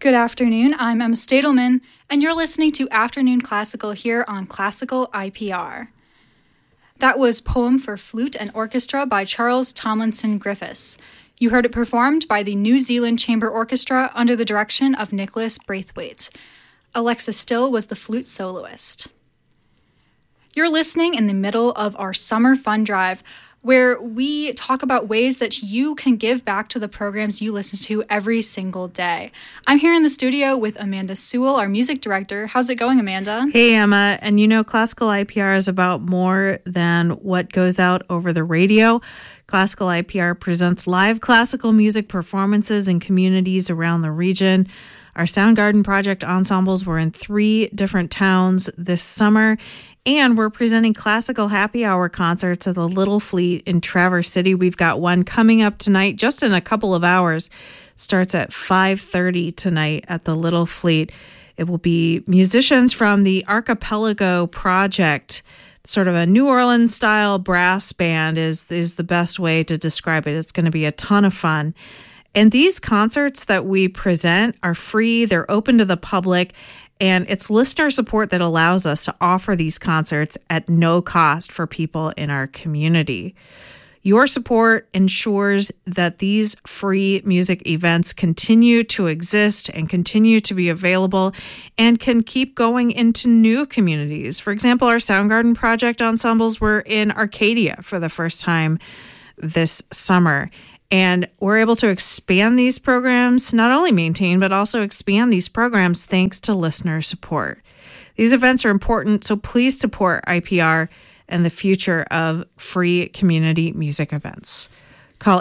Good afternoon, I'm Emma Stadelman, and you're listening to Afternoon Classical here on Classical IPR. That was Poem for Flute and Orchestra by Charles Tomlinson Griffiths. You heard it performed by the New Zealand Chamber Orchestra under the direction of Nicholas Braithwaite. Alexa Still was the flute soloist. You're listening in the middle of our Summer Fun Drive, where we talk about ways that you can give back to the programs you listen to every single day. I'm here in the studio with Amanda Sewell, our music director. How's it going, Amanda? Hey, Emma. And you know, Classical IPR is about more than what goes out over the radio. Classical IPR presents live classical music performances in communities around the region. Our Soundgarden Project ensembles were in 3 different towns this summer, and we're presenting classical happy hour concerts at the Little Fleet in Traverse City. We've got one coming up tonight, just in a couple of hours. Starts at 5:30 tonight at the Little Fleet. It will be musicians from the Archipelago Project. Sort of a New Orleans-style brass band is the best way to describe it. It's going to be a ton of fun. And these concerts that we present are free. They're open to the public. And it's listener support that allows us to offer these concerts at no cost for people in our community. Your support ensures that these free music events continue to exist and continue to be available and can keep going into new communities. For example, our Soundgarden Project ensembles were in Arcadia for the first time this summer. And we're able to expand these programs, not only maintain, but also expand these programs thanks to listener support. These events are important, so please support IPR and the future of free community music events. Call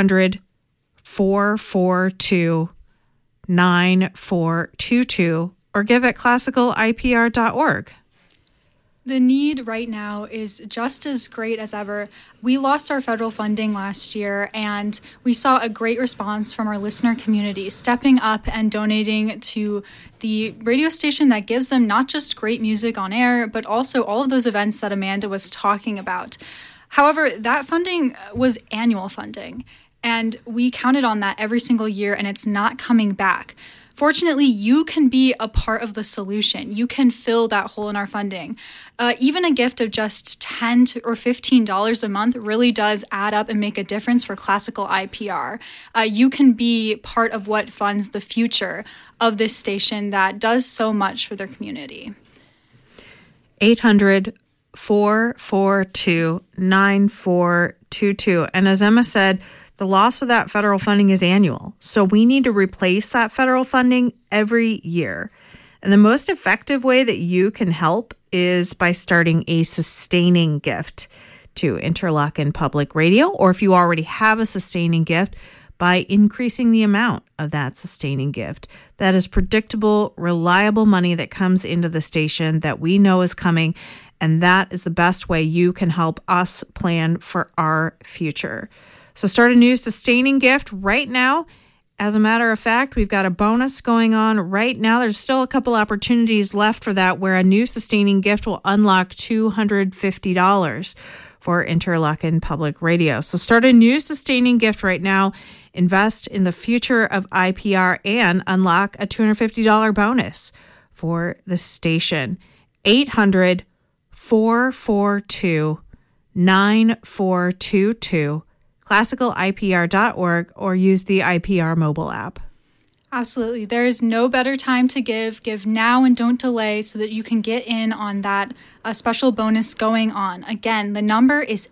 800-442-9422 or give at classicalipr.org. The need right now is just as great as ever. We lost our federal funding last year, and we saw a great response from our listener community, stepping up and donating to the radio station that gives them not just great music on air, but also all of those events that Amanda was talking about. However, that funding was annual funding, and we counted on that every single year, and it's not coming back. Fortunately, you can be a part of the solution. You can fill that hole in our funding. Even a gift of just $10 or $15 a month really does add up and make a difference for Classical IPR. You can be part of what funds the future of this station that does so much for their community. 800-442-9422. And as Emma said, the loss of that federal funding is annual, so we need to replace that federal funding every year. And the most effective way that you can help is by starting a sustaining gift to Interlochen Public Radio, or if you already have a sustaining gift, by increasing the amount of that sustaining gift. That is predictable, reliable money that comes into the station that we know is coming, and that is the best way you can help us plan for our future. So start a new sustaining gift right now. As a matter of fact, we've got a bonus going on right now. There's still a couple opportunities left for that, where a new sustaining gift will unlock $250 for Interlochen Public Radio. So start a new sustaining gift right now. Invest in the future of IPR and unlock a $250 bonus for the station. 800-442-9422. classicalipr.org, or use the IPR mobile app. Absolutely. There is no better time to give. Give now and don't delay so that you can get in on that special bonus going on. Again, the number is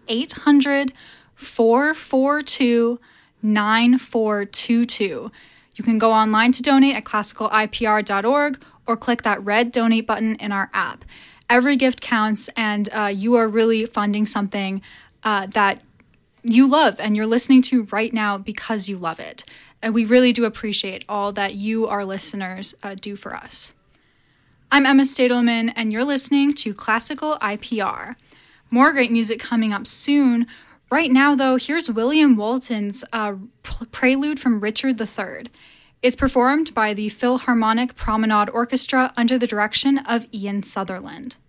800-442-9422. You can go online to donate at classicalipr.org or click that red donate button in our app. Every gift counts, and you are really funding something that you love and you're listening to right now because you love it. And we really do appreciate all that you, our listeners, do for us. I'm Emma Stadelman, and you're listening to Classical IPR. More great music coming up soon. Right now, though, here's William Walton's Prelude from Richard III. It's performed by the Philharmonic Promenade Orchestra under the direction of Ian Sutherland.